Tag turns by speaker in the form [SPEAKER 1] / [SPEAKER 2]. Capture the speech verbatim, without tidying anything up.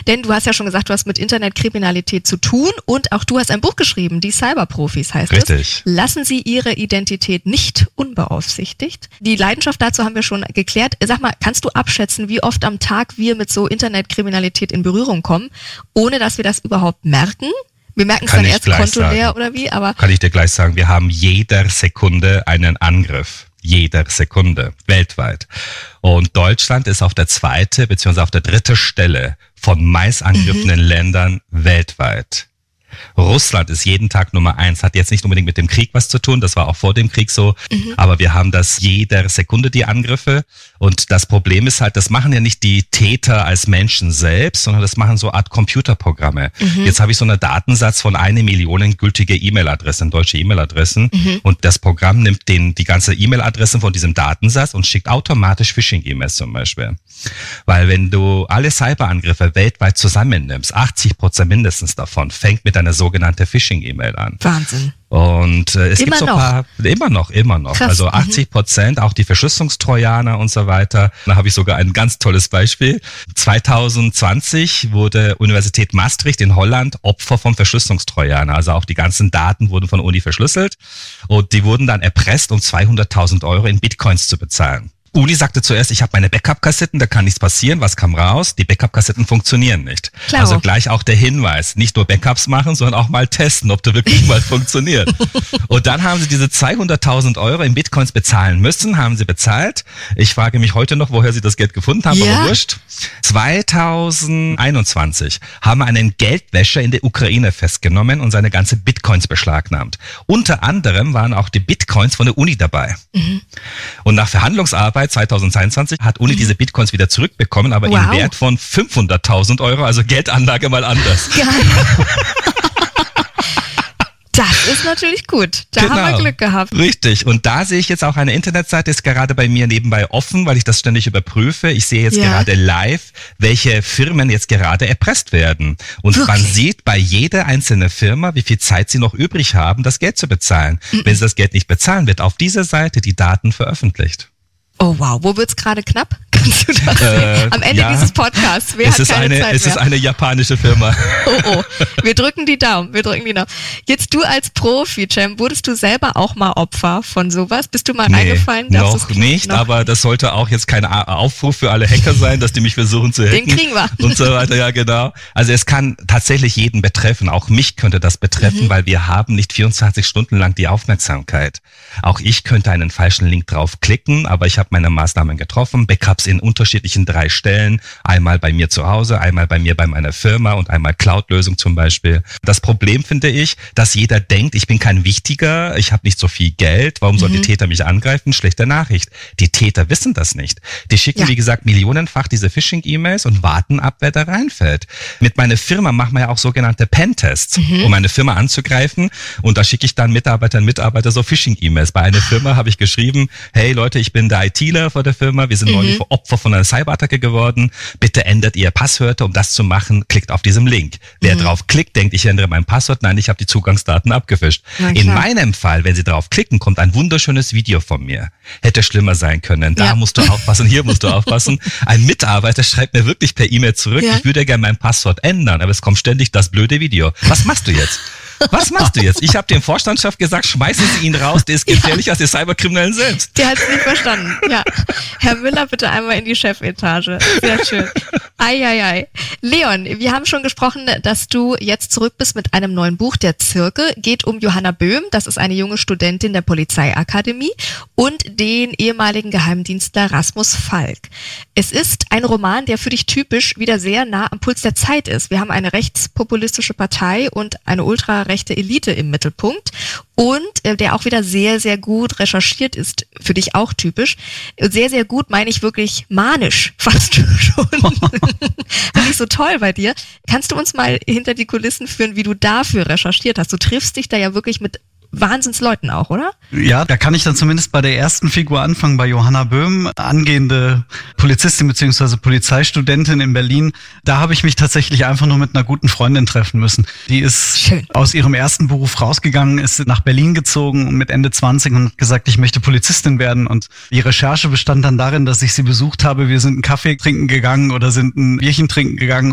[SPEAKER 1] Denn du hast ja schon gesagt, du hast mit Internetkriminalität zu tun und auch du hast ein Buch geschrieben, die Cyberprofis heißt es.
[SPEAKER 2] Richtig.
[SPEAKER 1] Lassen Sie Ihre Identität nicht unbeaufsichtigt. Die Leidenschaft dazu haben wir schon geklärt. Sag mal, kannst du abschätzen, wie oft am Tag wir mit so Internetkriminalität in Berührung kommen, ohne dass wir das überhaupt merken? Wir merken es dann erst kontoleer oder wie, aber...
[SPEAKER 2] Kann ich dir gleich sagen, wir haben jeder Sekunde einen Angriff. Jeder Sekunde, weltweit. Und Deutschland ist auf der zweite bzw. auf der dritte Stelle von meist angegriffenen mhm. Ländern weltweit. Russland ist jeden Tag Nummer eins, hat jetzt nicht unbedingt mit dem Krieg was zu tun, das war auch vor dem Krieg so, mhm. aber wir haben das jeder Sekunde, die Angriffe. Und das Problem ist halt, das machen ja nicht die Täter als Menschen selbst, sondern das machen so eine Art Computerprogramme. Mhm. Jetzt habe ich so einen Datensatz von eine Million gültige E-Mail-Adressen, deutsche E-Mail-Adressen, mhm. und das Programm nimmt den, die ganze E-Mail-Adressen von diesem Datensatz und schickt automatisch Phishing-E-Mails zum Beispiel. Weil wenn du alle Cyberangriffe weltweit zusammennimmst, achtzig Prozent mindestens davon fängt mit einer sogenannten Phishing-E-Mail an.
[SPEAKER 1] Wahnsinn.
[SPEAKER 2] Und äh, es
[SPEAKER 1] immer
[SPEAKER 2] gibt so ein
[SPEAKER 1] noch.
[SPEAKER 2] paar, immer noch, immer noch.
[SPEAKER 1] Krass.
[SPEAKER 2] Also achtzig Prozent, auch die Verschlüsselungstrojaner und so weiter. Da habe ich sogar ein ganz tolles Beispiel. zwanzig zwanzig wurde Universität Maastricht in Holland Opfer von Verschlüsselungstrojaner. Also auch die ganzen Daten wurden von Uni verschlüsselt und die wurden dann erpresst, um zweihunderttausend Euro in Bitcoins zu bezahlen. Uli sagte zuerst, ich habe meine Backup-Kassetten, da kann nichts passieren. Was kam raus? Die Backup-Kassetten funktionieren nicht.
[SPEAKER 1] Klar.
[SPEAKER 2] Also gleich auch der Hinweis, nicht nur Backups machen, sondern auch mal testen, ob der wirklich mal funktioniert. Und dann haben sie diese zweihunderttausend Euro in Bitcoins bezahlen müssen, haben sie bezahlt. Ich frage mich heute noch, woher sie das Geld gefunden haben,
[SPEAKER 1] ja.
[SPEAKER 2] aber wurscht. zwanzig einundzwanzig haben einen Geldwäscher in der Ukraine festgenommen und seine ganze Bitcoins beschlagnahmt. Unter anderem waren auch die Bitcoins von der Uni dabei. Mhm. Und nach Verhandlungsarbeit zwanzig zweiundzwanzig hat Uni mhm. diese Bitcoins wieder zurückbekommen, aber
[SPEAKER 1] wow.
[SPEAKER 2] im Wert von fünfhunderttausend Euro, also Geldanlage mal anders.
[SPEAKER 1] Geil. Das ist natürlich gut. Da
[SPEAKER 2] genau.
[SPEAKER 1] haben wir Glück gehabt.
[SPEAKER 2] Richtig. Und da sehe ich jetzt auch eine Internetseite, ist gerade bei mir nebenbei offen, weil ich das ständig überprüfe. Ich sehe jetzt ja. gerade live, welche Firmen jetzt gerade erpresst werden. Und
[SPEAKER 1] wirklich?
[SPEAKER 2] Man sieht bei jeder einzelnen Firma, wie viel Zeit sie noch übrig haben, das Geld zu bezahlen. Mhm. Wenn sie das Geld nicht bezahlen, wird auf dieser Seite die Daten veröffentlicht.
[SPEAKER 1] Oh wow, wo wird's gerade knapp? Kannst du das
[SPEAKER 2] äh,
[SPEAKER 1] sehen? Am Ende
[SPEAKER 2] ja.
[SPEAKER 1] dieses Podcasts. Wer
[SPEAKER 2] es
[SPEAKER 1] hat
[SPEAKER 2] ist
[SPEAKER 1] keine
[SPEAKER 2] eine,
[SPEAKER 1] Zeit
[SPEAKER 2] Es
[SPEAKER 1] mehr?
[SPEAKER 2] ist eine japanische Firma.
[SPEAKER 1] Oh oh, wir drücken die Daumen, wir drücken die Daumen. Jetzt du als Profi, Cem, wurdest du selber auch mal Opfer von sowas? Bist du mal
[SPEAKER 2] nee,
[SPEAKER 1] reingefallen?
[SPEAKER 2] Noch nicht, noch? Aber das sollte auch jetzt kein Aufruf für alle Hacker sein, dass die mich versuchen zu hacken.
[SPEAKER 1] Den kriegen wir.
[SPEAKER 2] Und so weiter, ja genau. Also es kann tatsächlich jeden betreffen, auch mich könnte das betreffen, mhm. weil wir haben nicht vierundzwanzig Stunden lang die Aufmerksamkeit. Auch ich könnte einen falschen Link draufklicken, aber ich habe meine Maßnahmen getroffen, Backups in unterschiedlichen drei Stellen, einmal bei mir zu Hause, einmal bei mir bei meiner Firma und einmal Cloud-Lösung zum Beispiel. Das Problem finde ich, dass jeder denkt, ich bin kein Wichtiger, ich habe nicht so viel Geld, warum sollen mhm. die Täter mich angreifen? Schlechte Nachricht. Die Täter wissen das nicht. Die schicken, ja. wie gesagt, millionenfach diese Phishing-E-Mails und warten ab, wer da reinfällt. Mit meiner Firma machen wir ja auch sogenannte Pentests, mhm. um meine Firma anzugreifen, und da schicke ich dann Mitarbeiterinnen und Mitarbeiter so Phishing-E-Mails. Bei einer Firma habe ich geschrieben, hey Leute, ich bin der ITler vor der Firma, wir sind mhm. neulich Opfer von einer Cyberattacke geworden, bitte ändert ihr Passwörter, um das zu machen, klickt auf diesen Link. Wer mhm. drauf klickt, denkt, ich ändere mein Passwort, nein, ich habe die Zugangsdaten abgefischt. In meinem Fall, wenn Sie drauf klicken, kommt ein wunderschönes Video von mir. Hätte schlimmer sein können, da ja. musst du aufpassen, hier musst du aufpassen. Ein Mitarbeiter schreibt mir wirklich per E-Mail zurück, ja. ich würde gerne mein Passwort ändern, aber es kommt ständig das blöde Video. Was machst du jetzt? Was machst du jetzt? Ich habe dem Vorstandschef gesagt, schmeißen Sie ihn raus, der ist gefährlicher ja. als die Cyberkriminellen selbst.
[SPEAKER 1] Der hat es nicht verstanden. Ja. Herr Müller, bitte einmal in die Chefetage. Sehr schön. Eieiei. Leon, wir haben schon gesprochen, dass du jetzt zurück bist mit einem neuen Buch, Der Zirkel. Geht um Johanna Böhm, das ist eine junge Studentin der Polizeiakademie, und den ehemaligen Geheimdienstler Rasmus Falk. Es ist ein Roman, der für dich typisch wieder sehr nah am Puls der Zeit ist. Wir haben eine rechtspopulistische Partei und eine ultrarechte Elite im Mittelpunkt und äh, der auch wieder sehr, sehr gut recherchiert ist. Für dich auch typisch. Sehr, sehr gut meine ich wirklich manisch, fast schon. Finde ich so toll bei dir. Kannst du uns mal hinter die Kulissen führen, wie du dafür recherchiert hast? Du triffst dich da ja wirklich mit Wahnsinnsleuten auch, oder?
[SPEAKER 3] Ja, da kann ich dann zumindest bei der ersten Figur anfangen, bei Johanna Böhm, angehende Polizistin bzw. Polizeistudentin in Berlin. Da habe ich mich tatsächlich einfach nur mit einer guten Freundin treffen müssen. Die ist Schön. aus ihrem ersten Beruf rausgegangen, ist nach Berlin gezogen mit Ende zwanzig und hat gesagt, ich möchte Polizistin werden. Und die Recherche bestand dann darin, dass ich sie besucht habe. Wir sind einen Kaffee trinken gegangen oder sind ein Bierchen trinken gegangen.